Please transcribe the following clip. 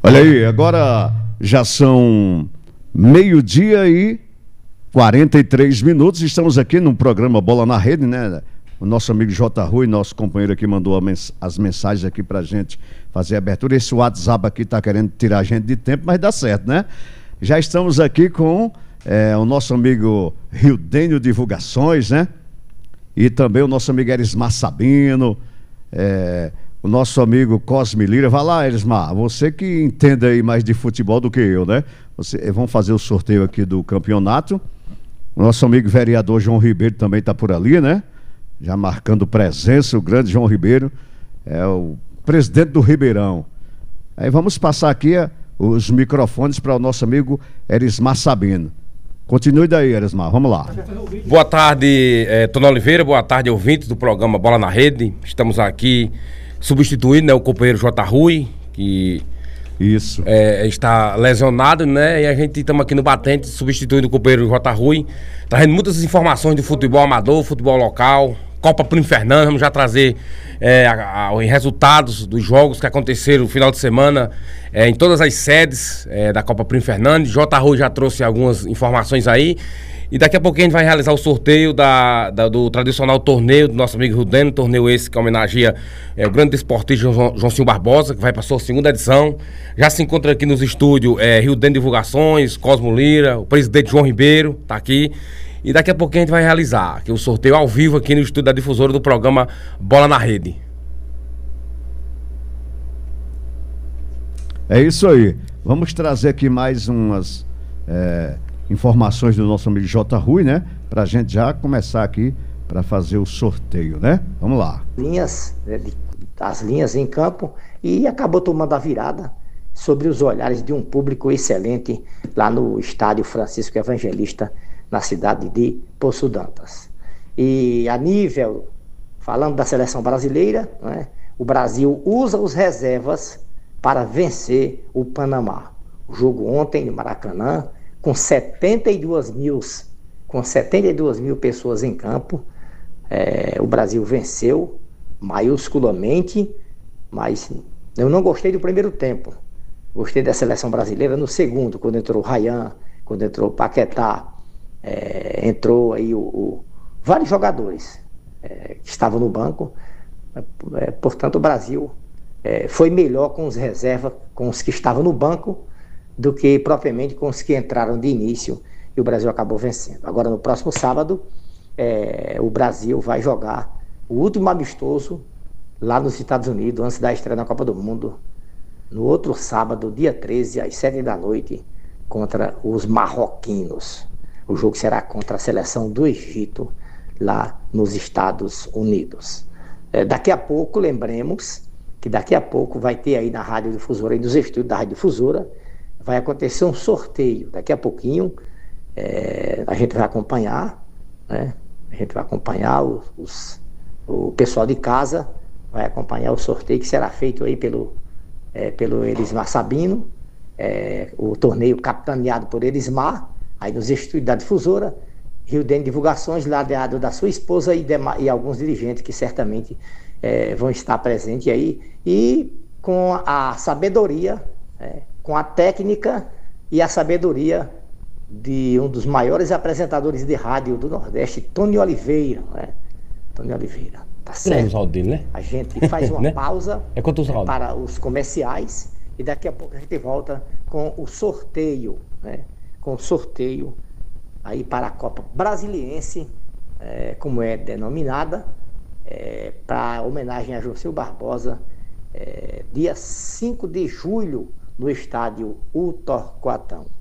Olha aí, agora já são 12h43. Estamos aqui no programa Bola na Rede, né? O nosso amigo J. Rui, nosso companheiro aqui, mandou as mensagens aqui pra gente fazer a abertura. Esse WhatsApp aqui tá querendo tirar a gente de tempo, mas dá certo, né? Já estamos aqui com o nosso amigo Rildênio Divulgações, né? E também o nosso amigo Erismar Sabino, o nosso amigo Cosme Lira. Vai lá, Erismar, você que entende aí mais de futebol do que eu, né? Vamos fazer o sorteio aqui do campeonato. O nosso amigo vereador João Ribeiro também está por ali, né? Já marcando presença, o grande João Ribeiro, é o presidente do Ribeirão. Aí vamos passar aqui os microfones para o nosso amigo Erismar Sabino. Continue daí, Erismar, vamos lá. Boa tarde, Tony Oliveira, boa tarde, ouvintes do programa Bola na Rede. Estamos aqui substituindo, né, o companheiro J. Rui, que isso está lesionado, né? E a gente estamos aqui no batente, substituindo o companheiro J. Rui, trazendo muitas informações de futebol amador, futebol local, Copa Primo Fernando. Vamos já trazer os resultados dos jogos que aconteceram no final de semana em todas as sedes da Copa Primo Fernando. J. Rui já trouxe algumas informações aí. E daqui a pouco a gente vai realizar o sorteio do tradicional torneio do nosso amigo Rildênio, torneio esse que homenageia o grande desportista Joãozinho Barbosa, que vai para a sua segunda edição. Já se encontra aqui nos estúdios Rildênio Divulgações, Cosmo Lira, o presidente João Ribeiro está aqui. E daqui a pouquinho a gente vai realizar aqui o sorteio ao vivo aqui no estúdio da difusora do programa Bola na Rede. É isso aí. Vamos trazer aqui mais umas informações do nosso amigo J. Rui, né? Pra gente já começar aqui para fazer o sorteio, né? Vamos lá. As linhas em campo, e acabou tomando a virada sobre os olhares de um público excelente lá no estádio Francisco Evangelista, na cidade de Poço d'Antas. E a nível, falando da seleção brasileira, né, o Brasil usa os reservas para vencer o Panamá. O jogo ontem no Maracanã, com 72 mil pessoas em campo, o Brasil venceu maiusculamente, mas eu não gostei do primeiro tempo. Gostei da seleção brasileira no segundo, quando entrou o Ryan, quando entrou o Paquetá, entrou aí vários jogadores que estavam no banco. Portanto, o Brasil foi melhor com os reservas, com os que estavam no banco, do que propriamente com os que entraram de início, e o Brasil acabou vencendo. Agora, no próximo sábado, o Brasil vai jogar o último amistoso lá nos Estados Unidos, antes da estreia na Copa do Mundo, no outro sábado, dia 13, às 7 da noite, contra os marroquinos. O jogo será contra a seleção do Egito, lá nos Estados Unidos. Daqui a pouco, lembremos que daqui a pouco vai ter aí na Rádio Difusora, aí nos estúdios da Rádio Difusora, vai acontecer um sorteio. Daqui a pouquinho a gente vai acompanhar, né? A gente vai acompanhar o pessoal de casa, vai acompanhar o sorteio que será feito aí pelo Erismar Sabino, o torneio capitaneado por Erismar, aí nos estúdios da Difusora, Rildênio Divulgações, ladeado da sua esposa e alguns dirigentes que certamente vão estar presentes aí, e com a sabedoria, com a técnica e a sabedoria de um dos maiores apresentadores de rádio do Nordeste, Tony Oliveira, né? Tony Oliveira, tá certo? Dele, né? A gente faz uma né? pausa para os comerciais, e daqui a pouco a gente volta com o sorteio, né? Com o sorteio aí para a Copa Brasiliense, como é denominada, para homenagem a Joãozinho Barbosa, dia 5 de julho, no estádio Torquatão.